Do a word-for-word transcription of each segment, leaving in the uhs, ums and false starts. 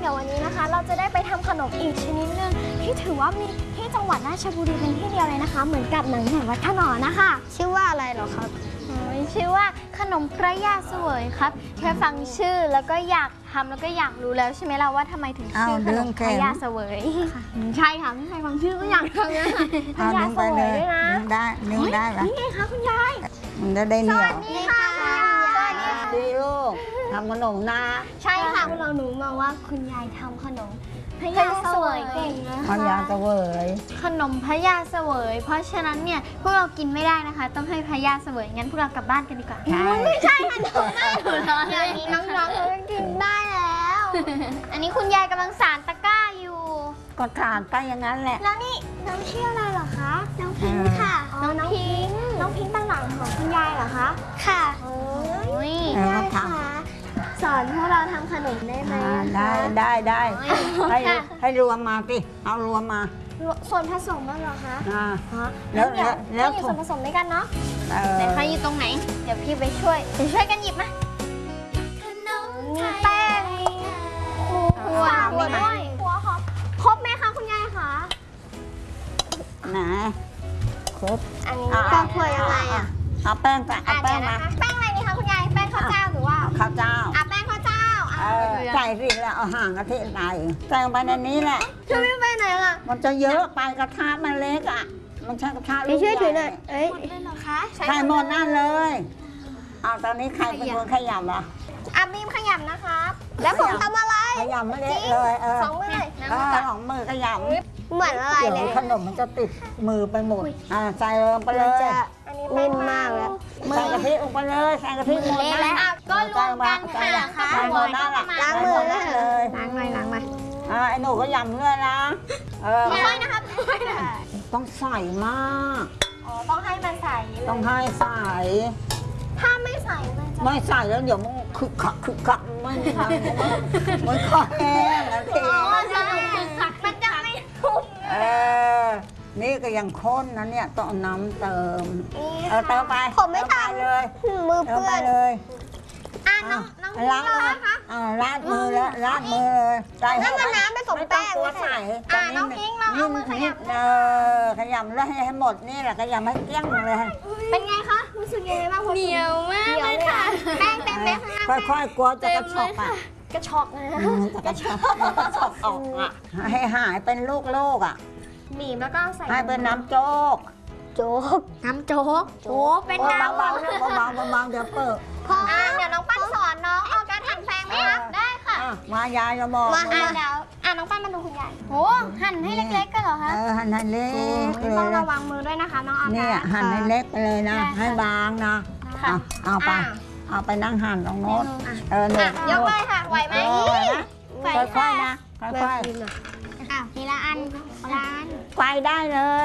เดี๋ยววันนี้นะคะ เราจะได้ไปทำขนมอีกชนิดนึงที่ถือว่ามีที่จังหวัดราชบุรีเป็นที่เดียวเลยนะคะเหมือนกับหนังแหนวัดขนอนนะคะชื่อว่าอะไรหรอครับชื่อว่าขนมพระยาเสวยครับแค่ฟังชื่อแล้วก็อยากทำแล้วก็อยากรู้แล้วใช่ไหมล่ะว่าทำไมถึงชื่อขนมพระยาเสวยใช่ค่ะไม่ใช่ฟังชื่อก็อยากทำนะพระยาเสวยด้วยนะได้นึ่งได้แล้วนี่ไงคะคุณยายมันจะได้เหนียวสวัสดีค่ะสวัสดีค่ะดีลูกทำขนมนะใช่ค่ะเราหนูมาว่าคุณยายทำขนมพระยาเสวยเก่งนะคะพระยาเสวยขนมพระยาเสวยเพราะฉะนั้นเนี่ยพวกเรากินไม่ได้นะคะต้องให้พระยาเสวยงั้นพวกเรากลับบ้านกันดีกว่าไม่ใช่ค่ะหนูไม่หนูรอเดี๋ยวนี้น้องๆเขากินได้แล้วอันนี้คุณยายกำลังสานตะกร้าอยู่ก็ทานไปอย่างนั้นแหละแล้วนี่น้องชื่ออะไรเหรอคะน้องพิงค์ค่ะน้องพิงค์น้องพิงค์เป็นหลานของคุณยายเหรอคะค่ะโอ้ยได้ค่ะสอนพวกเราทำขนมได้ไหมได้ได้ได้ให้ให้รวมมาสิเอารวมมาส่วนผสมบ้างเหรอคะแล้วแล้วแล้วอยู่ส่วนผสมด้วยกันเนาะแต่ใครอยู่ตรงไหนเดี๋ยวพี่ไปช่วยไปช่วยกันหยิบมามีแป้งหัวหัวด้วยหัวหอมครบไหมคะคุณยายคะไหนครบอันนี้แป้งถ้วยยังไงอ่ะเอาแป้งไปเอาแป้งมาแป้งอะไรนี่คะคุณยายแป้งข้าวเจ้าหรือว่าข้าวเจ้าอ่ะแป้งข้าวเจ้าใส่สิแล้วเอาห่างกะทิใส่ใส่ไปในนี้แหละจะไม่ไปไหนล่ะมันจะเยอะไปกระทะมันเล็กอ่ะมันใช้กระทะลูกใหญ่ช่วยถือหน่อยเอ้ยหมดเลยเหรอคะใส่หมดนั่นเลยเอาตอนนี้ใครเป็นคนขยำล่ะอ่ะบีมขยำนะคะแล้วผมทำอะไรขยำไม่ได้เลยเออสองมือเลยสองมือขยำเหมือนอะไรเลยขนมมันจะติดมือไปหมดอ่าใส่ลงไปเลยนิ่มมากแล้วใส่กะทิลงไปเลยใส่กะทิหมดแล้วก็รวมกันค่ะค่ะหมดนั่นแหละล้างมือเลยล้างหน่อยล้างมาอ่าไอ้หนูก็ยำด้วยนะเออไม่นะคะไม่นะต้องใส่มากอ๋อต้องให้มันใส่ต้องให้ใส่ถ้าไม่ใส่มันจะไม่ใส่แล้วเดี๋ยวมันคึกคักคึกคักไม่มีทางมันคอแห้งแล้วทีมันจะคึกคักมันจะไม่ทุ่มเออนี่ก็ยังข้นนะเนี่ยต้องน้ำเติมเออเติมไปผมไม่ทำเลยมือเปื้อนเลยอ่ะน้องน้องล้างมืออ่าราดมือแล้วราดมือเลยใส่ให้น้ำไปสมแป้งใส่อ่ะน้องพิงเราเอามือขยำเออขยำแล้วให้หมดนี่แหละขยำให้เกลี้ยงเลยเป็นไงคะรู้สึกยังไงบ้างเหนียวมากเลยค่ะแป้งเต็มเลยค่อยๆกลัวจะกระชอกอ่ะกระชอกนะกระชอกกระชอกออกอ่ะให้หายเป็นลูกๆอ่ะหนีบแล้วก็ใส่ให้เป็นน้ำโจ๊กโจ๊กน้ำโจ๊กโจ๊กเป็นน้ำเบาๆเบาๆเบาๆเดี๋ยวเปิดพอเดี๋ยวน้องปั้นสอนน้องเอาการหั่นแฟงไหมคะได้ค่ะมายายจะบอกมาอ่ะเดี๋ยวอ่ะน้องปั้นมาดูคุณยายโอ้หั่นให้เล็กๆกันเหรอคะเออหั่นให้เล็กต้องระวังมือด้วยนะคะน้องออมเนี่ยหั่นให้เล็กไปเลยนะให้บางนะเอาไปเอาไปนั่งหั่นตรงโน้นเออหนูยกเลยค่ะไหวไหมค่อยๆนะค่อยๆอ้าวทีละอันร้านไฟได้เลย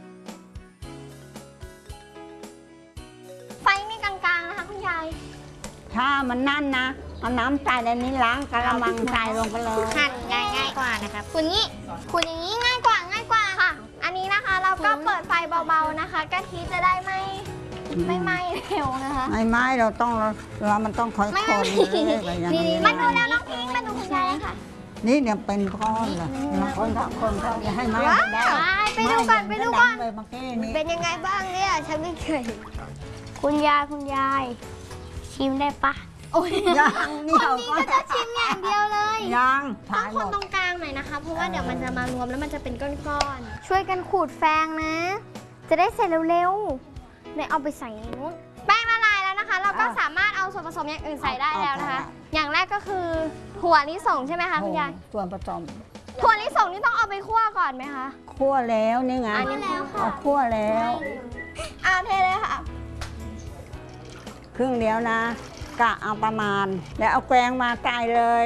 ไฟนี่กลางๆนะคะคุณยายถ้ามันนั่นนะเอาน้ำใส่ในนี้ล้างกระมังใส่ลงไปเลยหั่นง่ายง่ายกว่านะคะคุณนี่คุณอย่างนี้ง่ายกว่าง่ายกว่าค่ะอันนี้นะคะเราก็เปิดไฟเบาๆนะคะกะทิจะได้ไม่ไม่ไหม้เร็วนะคะไม่ไหม้เราต้องเรามันต้องค่อยๆคนเลยอย่างนี้มาดูแล้วน้องพิงมาดูคุณยายค่ะนี่เนี่ยเป็นก้อนเหรอคนทั้งคนเขาจะให้ไหม้ได้ไปดูก่อนไปดูก่อนเป็นยังไงบ้างเนี่ยฉันไม่เคยคุณยายคุณยายชิมได้ปะโอ้ยยังนี่เราก็จะชิมอย่างเดียวเลยยังต้องคนตรงกลางหน่อยนะคะเพราะว่าเดี๋ยวมันจะมารวมแล้วมันจะเป็นก้อนๆช่วยกันขูดแฟงนะจะได้เสร็จเร็วๆเนี่ยเอาไปใส่ในนู้นแป้งละลายแล้วนะคะเราก็สามารถเอาส่วนผสมอย่างอื่นใส่ได้แล้วนะคะอย่างแรกก็คือถั่วลิสงใช่ไหมคะคุณยายส่วนผสมถั่วลิสงนี่ต้องเอาไปคั่วก่อนไหมคะคั่วแล้วนี่ไงอันนี้แล้วค่ะคั่วแล้วอ่าเทเลยค่ะครึ่งเดียวนะกะเอาประมาณแล้วเอาแกงมาใส่เลย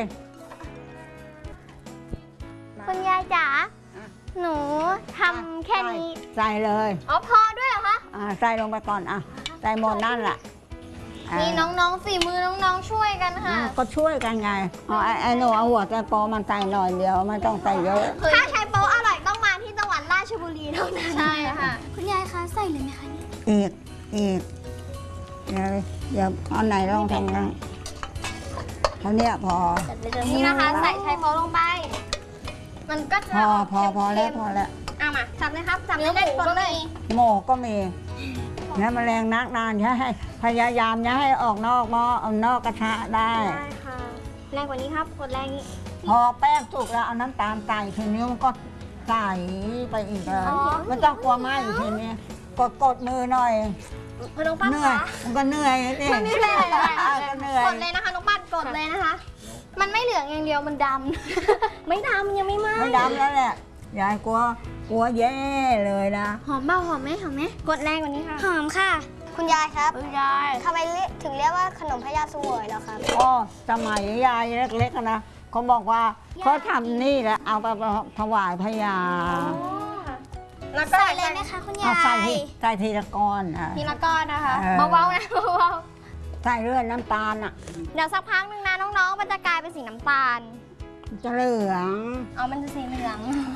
คุณยายจ๋าหนูทำแค่นี้ใส่เลยอ๋อพอด้วยเหรอคะอ่าใส่ลงไปก่อนอ่ะใส่หมดนั่นแหละนี่น้องๆฝีมือน้องๆช่วยกันค่ะก็ช่วยกันไงอ๋อไอ้หนูเอาหัวใจโปมันใส่หน่อยเดียวไม่ต้องใส่เยอะถ้าใช้โป๊อร่อยต้องมาที่จังหวัดราชบุรีเท่านั้นใช่ค่ะคุณยายคะใส่เลยไหมคะนี่อีกอีกเดี๋ยวเดี๋ยวเอาไหนลองทำกันเท่าเนี้ยพอนี่นะคะใส่ไชโป๊ลงไป มันก็จะพอออกพอพอแล้วเค็มพอแล้วๆเอามาจับเลยครับจับแน่นๆกดเลยหมูก็มีเนื้อแมลงนักนานอย่าให้พยายามอย่าให้ออกนอกหม้อเอานอกกระทะได้ได้ค่ะแรงกว่านี้ครับกดแรงนี้พอแป้งสุกแล้วเอาน้ำตาลใส่ทีนี้มันก็ใส่ไปอีกเลยอ๋อไม่ต้องกลัวไหมทีนี้กดกดมือหน่อยพอน้องปั้นเหนื่อยคะมันก็เหนื่อยนี่มันไม่เป็นไรเลยก็เหนื่อยกดเลยนะคะน้องปั้นกดเลยนะคะ มันไม่เหลืองอย่างเดียวมันดำ ไม่ดำยังไม่ไหม้ไม่ดำแล้วแหละยายกลัวกลัวแย่เลยนะหอมเบาหอมไหมหอมไหมกดแรงกว่านี้ค่ะหอมค่ะ คุณยายครับคุณยายทำไมเรียกถึงเรียกว่าขนมพญาเสวยเหรอครับก็สมัยยายเล็กๆอะนะเขาบอกว่าเขาทำนี่แหละเอาไปถวายพญาแล้วก็ใส่เลยไหมคะคุณยาเอาใส่ยทีใส่ทีละก้อนอ่ะทีละก้อนนะคะเออเบาๆนะเบาใส่เลือดน้ำตาลอ่ะๆเดี๋ยวสักพักหนึงนะน้องๆ มันจะกลายเป็นสีน้ำตาลจะเหลืองเอามันจะสีเหลือง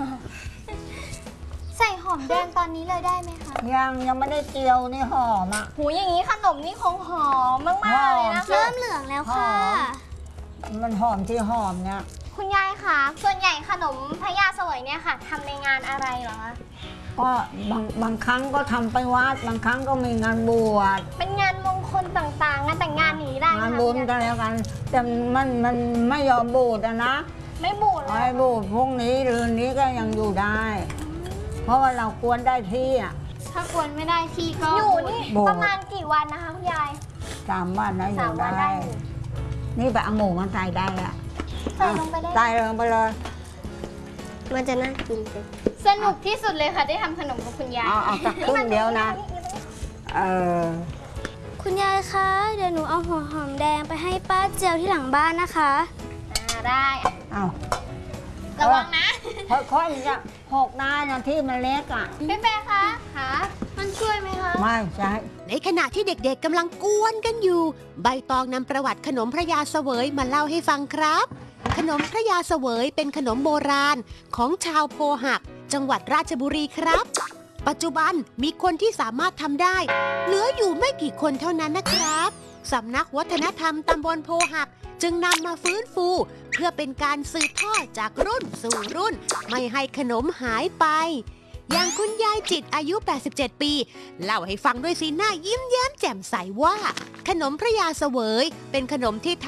ใส่หอมแดงตอนนี้เลยได้ไหมคะยังยังไม่ได้เจียวนี่หอมอ่ะหูอย่างนี้ขนมนี่คงหอมมากๆเลยนะหอคะเริ่มเหลืองแล้วค่ะมันหอมที่หอมเนี่ยคุณยายคะส่วนใหญ่ขนมพญาเสวยเนี่ยค่ะทำในงานอะไรเหรอคะก็บางบางครั้งก็ทำไปวัดบางครั้งก็มีงานบวชเป็นงานมงคลต่างๆ งานแต่งงานหนีได้ไหมงานคะบุญคุณก็ยายแล้วกัน แต่มันมันไม่ยอมบูดอะนะไม่บูดเลไอ้ยบูดพรุ่งนี้หรือนี้ก็ยังอยู่ได้ เพราะว่าเรากวนได้ที่อ่ะถ้ากวนไม่ได้ที่ก็อยู่นี่บูดประมาณกี่วันนะคะคุณยายสามวันนะอสายู่มวันได้ได้อยู่นี่ไปเอาหมูมาใส่ได้อะใส่ลงไปได้ใส่ลงไปเลยมันจะน่ากินจังสนุกที่สุดเลยค่ะได้ทำขนมกับคุณยายเอาเอาสักครึ่งเดียวนะ เออคุณยายคะ เดี๋ยวหนูเอาหัวหอมแดงไปให้ป้าเจียวที่หลังบ้านนะคะอ่าได้เอาระวังนะค่อยๆจะหกได้นะที่มันเล็กอ่ะพี่เป้คะคะมันช่วยไหมคะไม่ใช่ในขณะที่เด็กๆกำลังกวนกันอยู่ ใบตองนำประวัติขนมพระยาเสวยมาเล่าให้ฟังครับ ขนมพระยาเสวยเป็นขนมโบราณของชาวโพหัก จังหวัดราชบุรีครับ ปัจจุบันมีคนที่สามารถทำได้ เหลืออยู่ไม่กี่คนเท่านั้นนะครับสำนักวัฒนธรรมตำบลโพหัก จึงนำมาฟื้นฟู เพื่อเป็นการสืบทอดจากรุ่นสู่รุ่น ไม่ให้ขนมหายไป อย่างคุณยายจิตอายุ แปดสิบเจ็ด ปี เล่าให้ฟังด้วยสีหน้ายิ้มแย้มแจ่มใสว่า ขนมพระยาเสวยเป็นขนมที่